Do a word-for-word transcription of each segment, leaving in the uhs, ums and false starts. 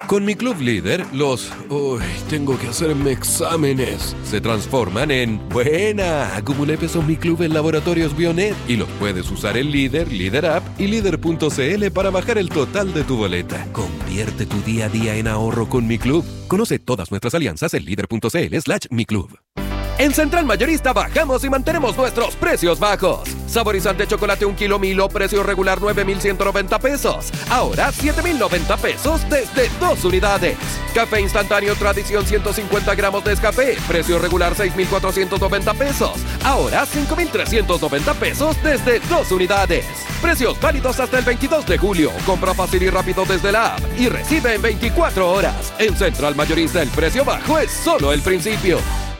Con mi club líder, los... Uy, tengo que hacerme exámenes. Se transforman en... ¡Buena! Acumulé pesos mi club en Laboratorios Bionet y los puedes usar en Líder, Líder App y Líder punto c l para bajar el total de tu boleta. Convierte tu día a día en ahorro con mi club. Conoce todas nuestras alianzas en líder punto c l slash mi club. En Central Mayorista bajamos y mantenemos nuestros precios bajos. Saborizante chocolate un kilo Milo, precio regular nueve mil ciento noventa pesos. Ahora siete mil noventa pesos desde dos unidades. Café instantáneo Tradición ciento cincuenta gramos de Nescafé, precio regular seis mil cuatrocientos noventa pesos. Ahora cinco mil trescientos noventa pesos desde dos unidades. Precios válidos hasta el veintidós de julio. Compra fácil y rápido desde la app y recibe en veinticuatro horas. En Central Mayorista el precio bajo es solo el principio.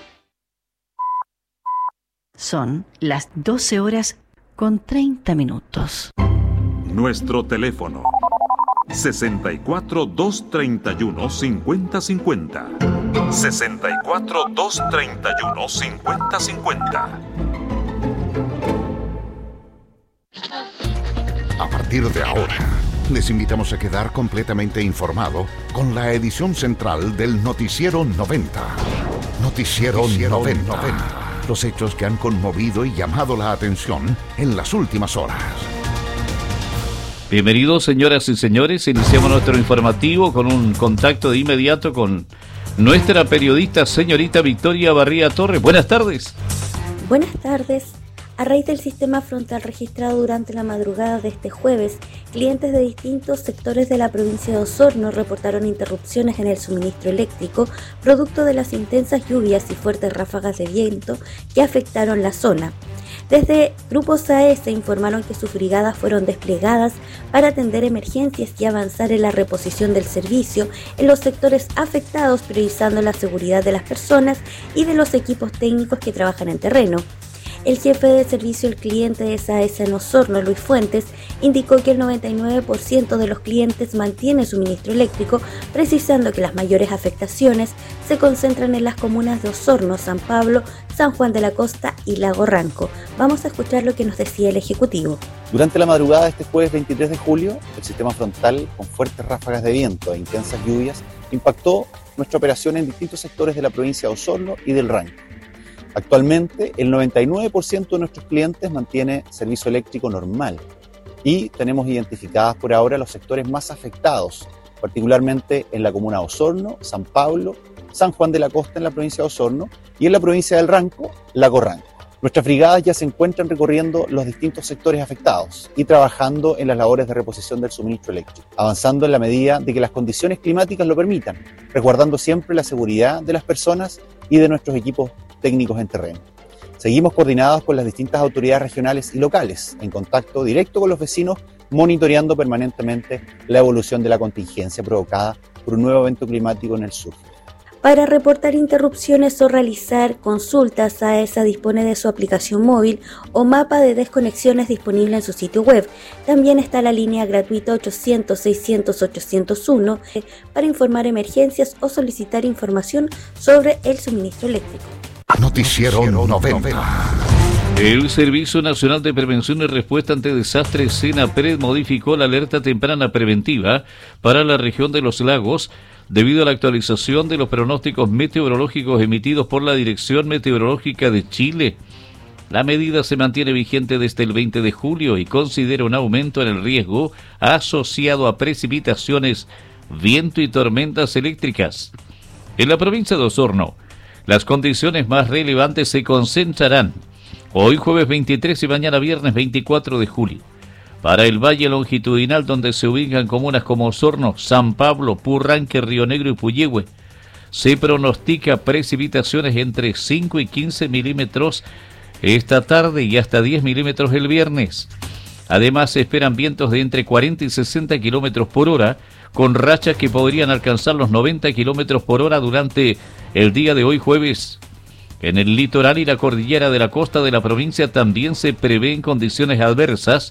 Son las doce horas con treinta minutos. Nuestro teléfono sesenta y cuatro, doscientos treinta y uno, cincuenta cincuenta. sesenta y cuatro, doscientos treinta y uno, cincuenta cincuenta. A partir de ahora, les invitamos a quedar completamente informado con la edición central del Noticiero noventa. Noticiero, Noticiero noventa. noventa. Los hechos que han conmovido y llamado la atención en las últimas horas. Bienvenidos, señoras y señores. Iniciamos nuestro informativo con un contacto de inmediato con nuestra periodista, señorita Victoria Barría Torres. Buenas tardes. Buenas tardes. A raíz del sistema frontal registrado durante la madrugada de este jueves, clientes de distintos sectores de la provincia de Osorno reportaron interrupciones en el suministro eléctrico, producto de las intensas lluvias y fuertes ráfagas de viento que afectaron la zona. Desde Grupos A E S informaron que sus brigadas fueron desplegadas para atender emergencias y avanzar en la reposición del servicio en los sectores afectados, priorizando la seguridad de las personas y de los equipos técnicos que trabajan en terreno. El jefe de servicio al cliente de S A E S en Osorno, Luis Fuentes, indicó que el noventa y nueve por ciento de los clientes mantiene suministro eléctrico, precisando que las mayores afectaciones se concentran en las comunas de Osorno, San Pablo, San Juan de la Costa y Lago Ranco. Vamos a escuchar lo que nos decía el Ejecutivo. Durante la madrugada de este jueves veintitrés de julio, el sistema frontal, con fuertes ráfagas de viento e intensas lluvias, impactó nuestra operación en distintos sectores de la provincia de Osorno y del Ranco. Actualmente, el noventa y nueve por ciento de nuestros clientes mantiene servicio eléctrico normal y tenemos identificadas por ahora los sectores más afectados, particularmente en la comuna de Osorno, San Pablo, San Juan de la Costa en la provincia de Osorno y en la provincia del Ranco, Lago Ranco. Nuestras brigadas ya se encuentran recorriendo los distintos sectores afectados y trabajando en las labores de reposición del suministro eléctrico, avanzando en la medida de que las condiciones climáticas lo permitan, resguardando siempre la seguridad de las personas y de nuestros equipos técnicos en terreno. Seguimos coordinados con las distintas autoridades regionales y locales, en contacto directo con los vecinos, monitoreando permanentemente la evolución de la contingencia provocada por un nuevo evento climático en el sur. Para reportar interrupciones o realizar consultas, A E S A dispone de su aplicación móvil o mapa de desconexiones disponible en su sitio web. También está la línea gratuita ochocientos, seiscientos, ochocientos uno para informar emergencias o solicitar información sobre el suministro eléctrico. Noticiero noventa. El Servicio Nacional de Prevención y Respuesta ante Desastres, SENAPRED, modificó la alerta temprana preventiva para la región de los lagos debido a la actualización de los pronósticos meteorológicos emitidos por la Dirección Meteorológica de Chile. La medida se mantiene vigente desde el veinte de julio y considera un aumento en el riesgo asociado a precipitaciones, viento y tormentas eléctricas. En la provincia de Osorno, las condiciones más relevantes se concentrarán hoy jueves veintitrés y mañana viernes veinticuatro de julio. Para el Valle Longitudinal, donde se ubican comunas como Osorno, San Pablo, Purranque, Río Negro y Puyehue, se pronostica precipitaciones entre cinco y quince milímetros esta tarde y hasta diez milímetros el viernes. Además, se esperan vientos de entre cuarenta y sesenta kilómetros por hora, con rachas que podrían alcanzar los noventa kilómetros por hora durante el día de hoy jueves. En el litoral y la cordillera de la costa de la provincia también se prevén condiciones adversas